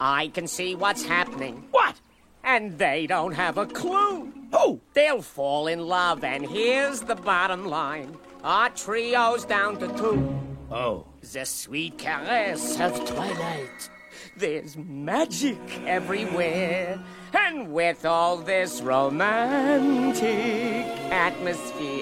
I can see what's happening. What? And they don't have a clue. Who? They'll fall in love, and here's the bottom line. Our trio's down to 2. Oh. The sweet caress of twilight. There's magic everywhere. And with all this romantic atmosphere,